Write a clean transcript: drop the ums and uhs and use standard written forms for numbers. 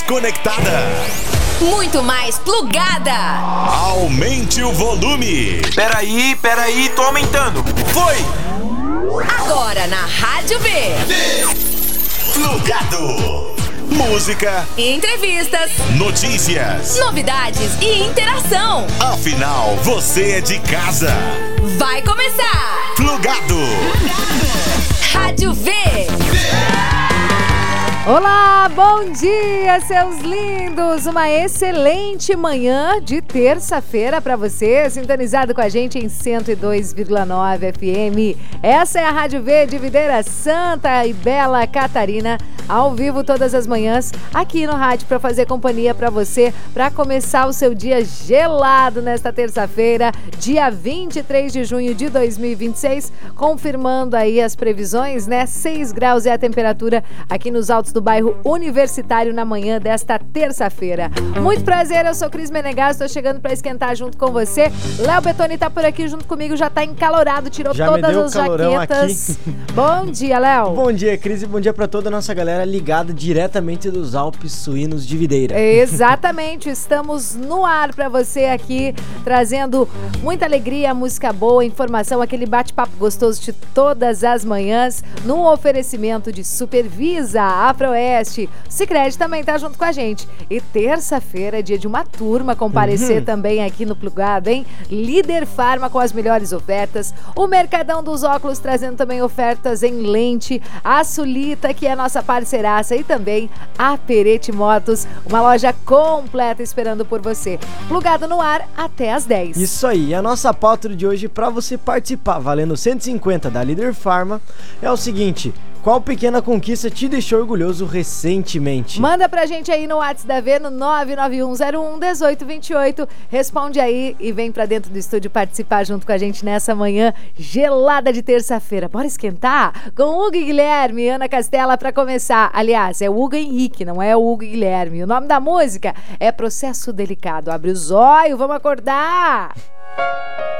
conectada. Muito mais plugada. Aumente o volume. Peraí, tô aumentando. Foi! Agora na Rádio V. Plugado. Música, Entrevistas, notícias, novidades e interação. Afinal, você é de casa. Vai começar. Plugado. Rádio V. Olá, bom dia, seus lindos! Uma excelente manhã de terça-feira para você, sintonizado com a gente em 102,9 FM. Essa é a Rádio V de Videira Santa e Bela Catarina, ao vivo todas as manhãs, aqui no rádio para fazer companhia para você, para começar o seu dia gelado nesta terça-feira, dia 23 de junho de 2026, confirmando aí as previsões, né? 6 graus é a temperatura aqui nos altos do bairro Universitário na manhã desta terça-feira. Muito prazer, eu sou Cris Menegas, estou chegando para esquentar junto com você. Léo Betoni tá por aqui junto comigo, já tá encalorado, tirou já todas as jaquetas. Aqui. Bom dia, Léo. Bom dia, Cris, e bom dia para toda a nossa galera ligada diretamente dos Alpes Suínos de Videira. Exatamente, estamos no ar para você aqui, trazendo muita alegria, música boa, informação, aquele bate-papo gostoso de todas as manhãs, num oferecimento de Supervisa, Afroeste. Sicredi também tá junto com a gente. E terça-feira é dia de uma turma comparecer também aqui no Plugado, hein? Líder Farma com as melhores ofertas. O Mercadão dos Óculos trazendo também ofertas em lente. A Sulita, que é a nossa parceiraça. E também a Perete Motos, uma loja completa esperando por você. Plugado no ar até às 10. Isso aí. A nossa pauta de hoje para você participar, valendo 150 da Líder Farma, é o seguinte: qual pequena conquista te deixou orgulhoso recentemente? Manda pra gente aí no WhatsApp da V, no 991011828. Responde aí e vem pra dentro do estúdio participar junto com a gente nessa manhã gelada de terça-feira. Bora esquentar? Com Hugo e Guilherme e Ana Castela pra começar. Aliás, é o Hugo Henrique, não é o Hugo e Guilherme. O nome da música é Processo Delicado. Abre os olhos, vamos acordar!